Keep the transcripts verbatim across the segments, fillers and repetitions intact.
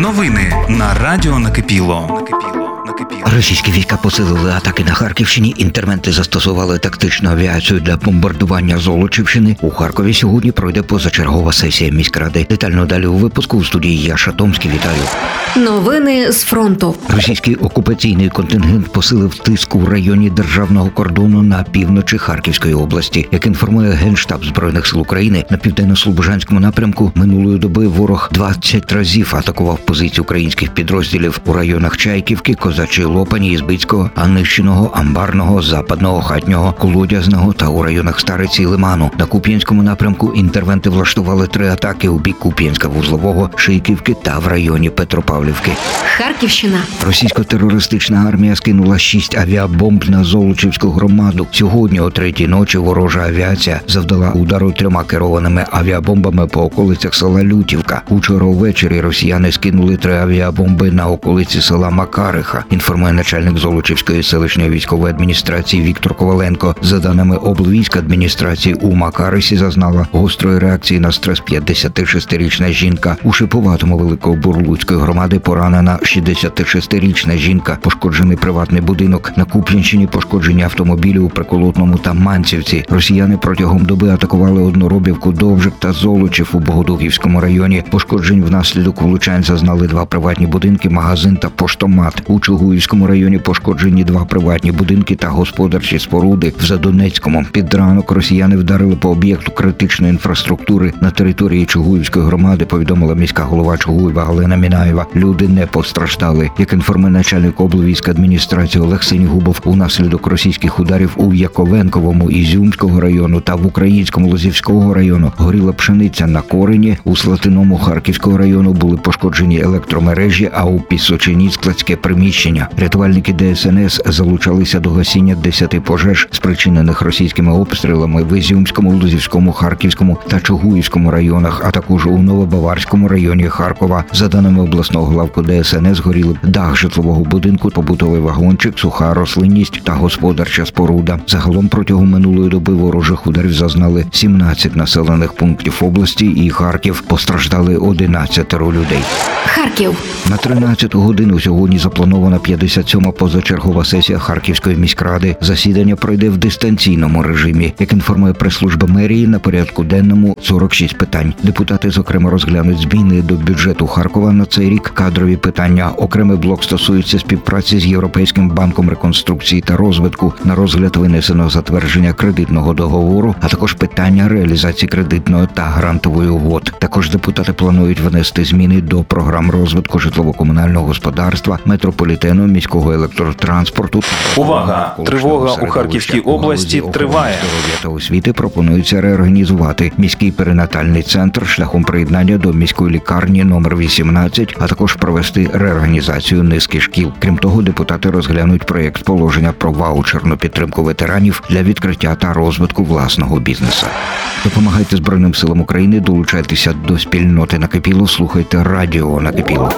Новини на радіо Накипіло. Російські війська посилили атаки на Харківщині. Інтервенти застосували тактичну авіацію для бомбардування Золочівщини. У Харкові сьогодні пройде позачергова сесія міськради. Детально далі у випуску. У студії я, Шатомський, вітаю. Новини з фронту. Російський окупаційний контингент посилив тиск у районі державного кордону на півночі Харківської області. Як інформує Генштаб Збройних сил України, на південно-слобожанському напрямку минулої доби ворог двадцять разів атакував позиції українських підрозділів у районах Чайківки, Козачої Лопані, Ізбицького, Анищиного, Амбарного, Западного, Хатнього, Колодязного та у районах Стариці і Лиману. На Куп'янському напрямку інтервенти влаштували три атаки у бік Куп'янська-Вузлового, Шийківки та в районі Петропавлівки. Харківщина. Російсько-терористична армія скинула шість авіабомб на Золочівську громаду. Сьогодні о третій ночі ворожа авіація завдала удару трьома керованими авіабомбами по околицях села Лютівка. Учора увечері росіяни скинули три авіабомби на околиці села Макариха, інформує начальник Золочівської селищної військової адміністрації Віктор Коваленко. За даними облвійськ адміністрації, у Макарисі зазнала гострої реакції на стрес п'ятдесятишестирічна жінка. У Шиповатому Великобурлуцької громади поранена шістдесятишестирічна жінка. Пошкоджений приватний будинок. На Куп'янщині пошкоджені автомобілі у Приколотному та Манцівці. Росіяни протягом доби атакували Одноробівку, Довжик та Золочів у Богодухівському районі. Пошкоджень внаслідок влучань зазнали два приватні будинки, магазин та поштомат. У Чугуївському районі пошкоджені два приватні будинки та господарчі споруди. В Задонецькому під ранок росіяни вдарили по об'єкту критичної інфраструктури на території Чугуївської громади, повідомила міська голова Чугуєва Галина Мінаєва. Люди не постраждали. Як інформує начальник облвійськ адміністрації Олег Синігубов, унаслідок російських ударів у Яковенковому Ізюмського району та в Українському Лозівського району горіла пшениця на Корені. У Слатиному Харківського району були пошкоджені електромережі, а у Пісочині складське приміщення. Рятувальники Де Ес Ен Ес залучалися до гасіння десяти пожеж, спричинених російськими обстрілами в Ізюмському, Лозівському, Харківському та Чугуївському районах, а також у Новобаварському районі Харкова. За даними обласного главку Де Ес Ен Ес, горіли дах житлового будинку, побутовий вагончик, суха рослинність та господарча споруда. Загалом протягом минулої доби ворожих ударів зазнали сімнадцять населених пунктів області і Харків. Постраждали одинадцятеро людей. Харків. На тринадцяту годину сьогодні запланована п'ятдесят сьома позачергова сесія Харківської міськради. Засідання пройде в дистанційному режимі. Як інформує прес-служба мерії, на порядку денному сорок шість питань. Депутати, зокрема, розглянуть зміни до бюджету Харкова на цей рік, кадрові питання. Окремий блок стосується співпраці з Європейським банком реконструкції та розвитку. На розгляд винесено затвердження кредитного договору, а також питання реалізації кредитної та грантової угод. Також депутати планують внести зміни до програм розвитку житлово-комунального господарства, метрополітену, міського електротранспорту. Увага! Тривога у Харківській області триває. Здоров'я та освіти пропонується реорганізувати міський перинатальний центр шляхом приєднання до міської лікарні номер вісімнадцять, а також провести реорганізацію низки шкіл. Крім того, депутати розглянуть проєкт положення про ваучерну підтримку ветеранів для відкриття та розвитку власного бізнесу. Допомагайте Збройним силам України, долучайтеся до спільноти Накипіло, слухайте радіо Накипіло.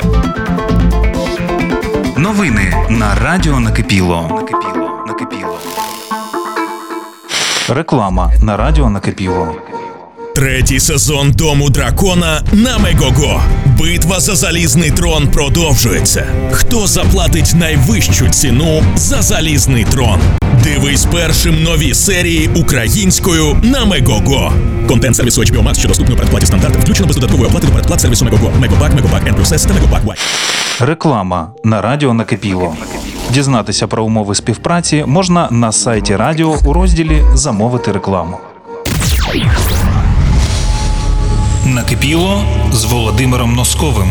Новини на радіо Накипіло. Накипіло. Накипіло. Реклама на радіо Накипіло. Третій сезон Дому дракона на Мегого. Битва за залізний трон продовжується. Хто заплатить найвищу ціну за залізний трон? Дивись першим нові серії українською на Мегого. Контент сервісу Ейч Бі О Max, що доступний у передплаті стандарту, включено без додаткової оплати до передплат сервісу Мегого. Мегобак, Мегобак N плюс S та Мегобак Y. Реклама на радіо Накипіло. Дізнатися про умови співпраці можна на сайті радіо у розділі «Замовити рекламу». Накипіло з Володимиром Носковим.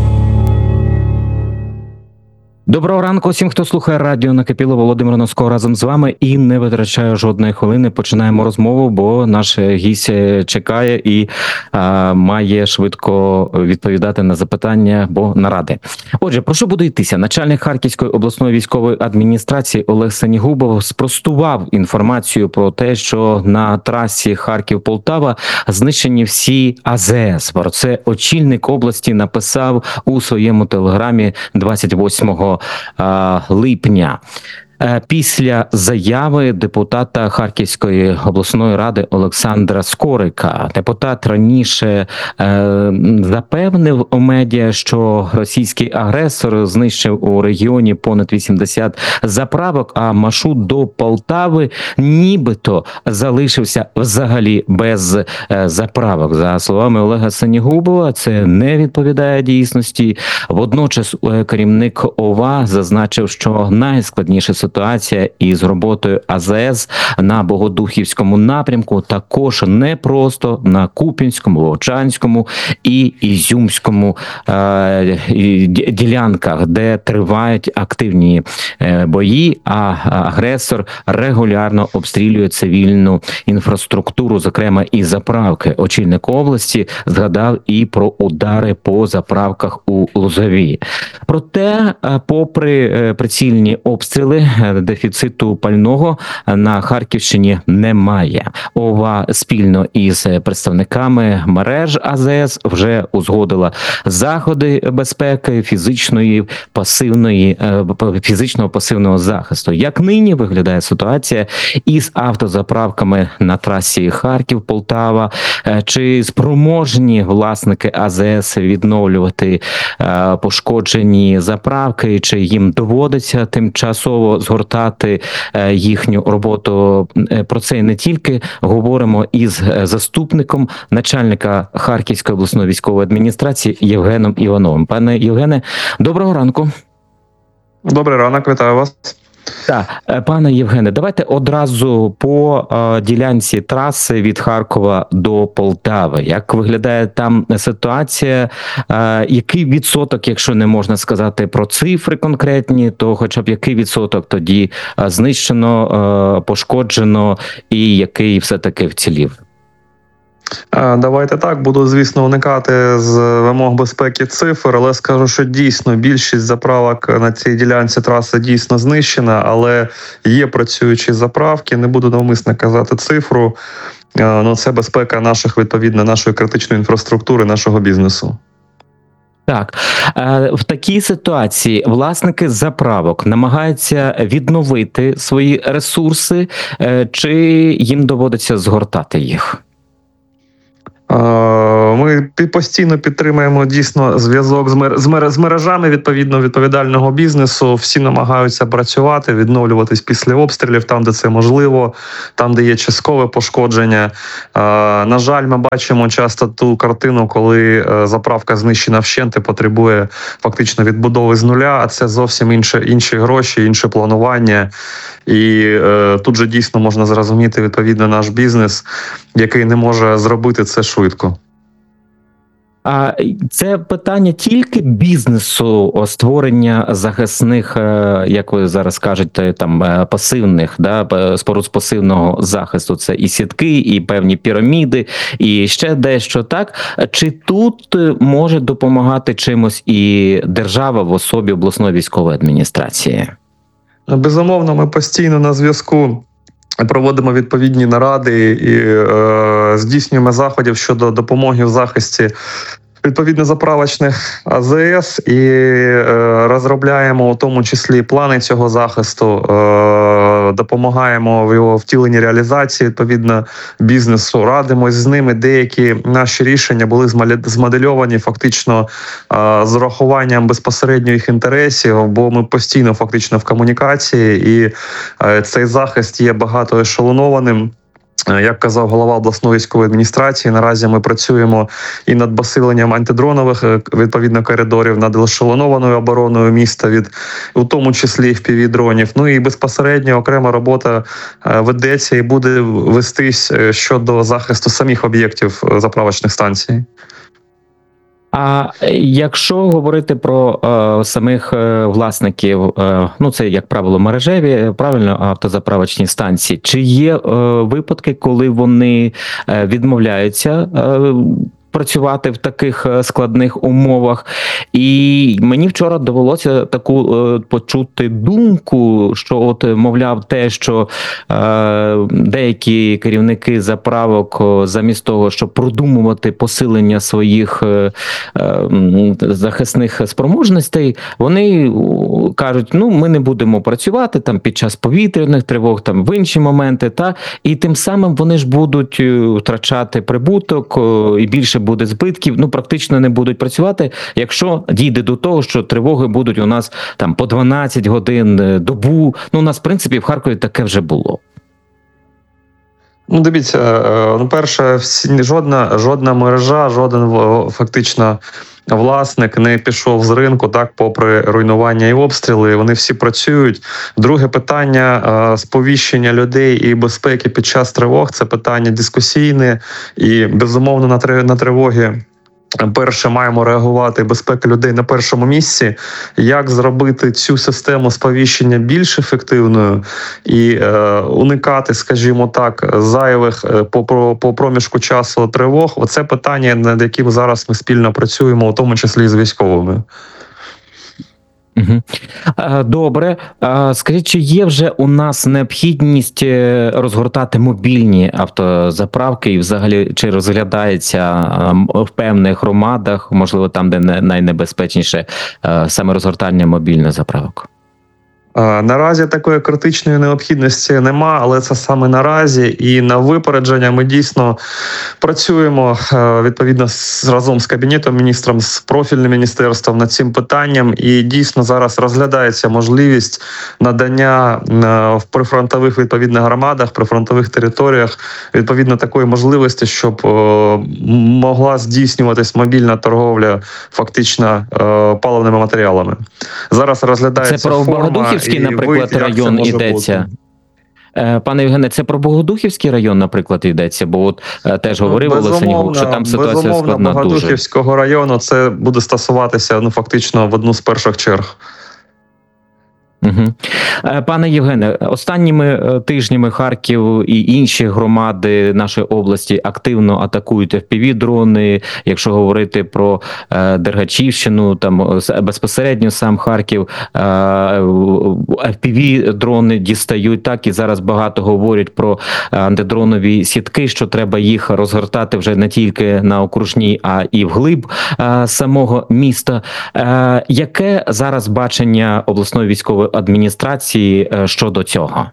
Доброго ранку всім, хто слухає радіо Накипіло. Володимир Носко разом з вами і не витрачаю жодної хвилини. Починаємо розмову, бо наш гість чекає і а, має швидко відповідати на запитання, бо наради. Отже, про що буде йтися? Начальник Харківської обласної військової адміністрації Олег Синігубов спростував інформацію про те, що на трасі Харків-Полтава знищені всі А Зе Ес. Про це очільник області написав у своєму телеграмі двадцять восьмого липня. е, після заяви депутата Харківської обласної ради Олександра Скорика. Депутат раніше е, запевнив у медіа, що російський агресор знищив у регіоні понад вісімдесят заправок, а маршрут до Полтави нібито залишився взагалі без е, заправок. За словами Олега Синігубова, це не відповідає дійсності. Водночас е, керівник ОВА зазначив, що найскладніша ситуація із роботою АЗС на Богодухівському напрямку також не просто на Куп'янському, Вовчанському і Ізюмському е, і ділянках, де тривають активні е, бої, а агресор регулярно обстрілює цивільну інфраструктуру, зокрема і заправки. Очільник області згадав і про удари по заправках у Лозові. Проте, попри прицільні обстріли, дефіциту пального на Харківщині немає. ОВА спільно із представниками мереж АЗС вже узгодила заходи безпеки фізичної пасивної фізичного пасивного захисту. Як нині виглядає ситуація із автозаправками на трасі Харків-Полтава? Чи спроможні власники АЗС відновлювати пошкоджені заправки, чи їм доводиться тимчасово згортати їхню роботу? Про це не тільки говоримо із заступником начальника Харківської обласної військової адміністрації Євгеном Івановим. Пане Євгене, доброго ранку. Добрий ранок, вітаю вас. Так, пане Євгене, давайте одразу по е, ділянці траси від Харкова до Полтави. Як виглядає там ситуація? Е, який відсоток, якщо не можна сказати про цифри конкретні, то хоча б який відсоток тоді е, знищено, е, пошкоджено і який все-таки вцілів? Давайте так, буду, звісно, уникати з вимог безпеки цифр, але скажу, що дійсно більшість заправок на цій ділянці траси дійсно знищена, але є працюючі заправки, не буду навмисно казати цифру, але це безпека наших, відповідно, нашої критичної інфраструктури, нашого бізнесу. Так, в такій ситуації власники заправок намагаються відновити свої ресурси, чи їм доводиться згортати їх? Ми постійно підтримуємо дійсно зв'язок з, мер... з, мер... з мережами відповідно відповідального бізнесу. Всі намагаються працювати, відновлюватись після обстрілів там, де це можливо, там, де є часткове пошкодження. На жаль, ми бачимо часто ту картину, коли заправка знищена вщент і потребує фактично відбудови з нуля, а це зовсім інше, інші гроші, інше планування. І е, тут же дійсно можна зрозуміти відповідно наш бізнес, який не може зробити це швидко. А це питання тільки бізнесу, створення захисних, як ви зараз кажете, там пасивних, да, споруд з пасивного захисту. Це і сітки, і певні піраміди, і ще дещо, так? Чи тут може допомагати чимось і держава в особі обласної військової адміністрації? Безумовно, ми постійно на зв'язку. Проводимо відповідні наради і е, здійснюємо заходів щодо допомоги в захисті відповідно заправочних АЗС і е, розробляємо у тому числі плани цього захисту, е, допомагаємо в його втіленні реалізації відповідно бізнесу, радимось з ними. Деякі наші рішення були змодельовані фактично е, з урахуванням безпосередньо їх інтересів, бо ми постійно фактично в комунікації, і е, цей захист є багатоешелонованим. Як казав голова обласної військової адміністрації, наразі ми працюємо і над посиленням антидронових відповідно коридорів, над ешелонованою обороною міста, від у тому числі і впівдронів. Ну і безпосередньо окрема робота ведеться і буде вестись щодо захисту самих об'єктів заправочних станцій. А якщо говорити про е, самих е, власників, е, ну це, як правило, мережеві, правильно, автозаправочні станції, чи є е, випадки, коли вони е, відмовляються е, працювати в таких е, складних умовах. І мені вчора довелося таку е, почути думку, що от, мовляв, те, що е, деякі керівники заправок о, замість того, щоб продумувати посилення своїх е, е, захисних спроможностей, вони о, кажуть, ну, ми не будемо працювати там під час повітряних тривог, там в інші моменти, та, і тим самим вони ж будуть втрачати прибуток о, і більше буде збитків, ну, практично не будуть працювати, якщо дійде до того, що тривоги будуть у нас там по дванадцять годин, добу. Ну, у нас, в принципі, в Харкові таке вже було. Ну, дивіться, е, ну, перше, всі, жодна, жодна мережа, жоден в- фактично власник не пішов з ринку, так, попри руйнування і обстріли, вони всі працюють. Друге питання е, сповіщення людей і безпеки під час тривог – це питання дискусійне і, безумовно, на, три- на тривоги перше, маємо реагувати, безпека людей на першому місці. Як зробити цю систему сповіщення більш ефективною і е, уникати, скажімо так, зайвих е, по, по, по проміжку часу тривог? Оце питання, над яким зараз ми спільно працюємо, у тому числі і з військовими. Угу. Добре. А скажіть, чи є вже у нас необхідність е, розгортати мобільні автозаправки і взагалі чи розглядається ем, в певних громадах, можливо, там, де не- найнебезпечніше, е, саме розгортання мобільних заправок? Е, Наразі такої критичної необхідності нема, але це саме наразі. І на випередження ми дійсно працюємо е, відповідно з, разом з Кабінетом міністром, з профільним міністерством над цим питанням. І дійсно зараз розглядається можливість надання е, в прифронтових відповідних громадах, прифронтових територіях відповідно такої можливості, щоб е, могла здійснюватись мобільна торговля фактично е, паливними матеріалами. Зараз розглядається Це про форма, Богодухівський, і наприклад, вид, як це район може йдеться. бути. Е, Пане Євгене, це про Богодухівський район, наприклад, йдеться, бо от е, теж говорив Ну, Олесенюк, що там ситуація безумовно, складна дуже. Богодухівського району це буде стосуватися, ну, фактично в одну з перших черг. Угу. Пане Євгене, останніми е, тижнями Харків і інші громади нашої області активно атакують еф пі ві-дрони. Якщо говорити про е, Дергачівщину, там е, безпосередньо сам Харків, е, еф пі ві-дрони дістають так, і зараз багато говорять про антидронові сітки, що треба їх розгортати вже не тільки на окружній, а і вглиб е, самого міста. Е, яке зараз бачення обласної військової адміністрації е, щодо цього?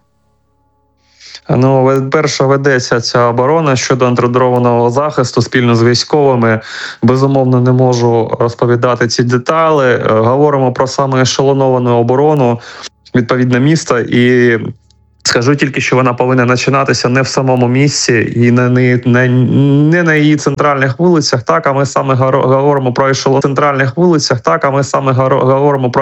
Ну, ве- перше, ведеться ця оборона щодо антидронного захисту спільно з військовими. Безумовно, не можу розповідати ці деталі. Е, Говоримо про саме ешелоновану оборону відповідно міста, і скажу тільки, що вона повинна починатися не в самому місці і не, не, не, не на її центральних вулицях, так, а ми саме горо- говоримо про ешелон центральних вулицях, так, а ми саме горо- говоримо про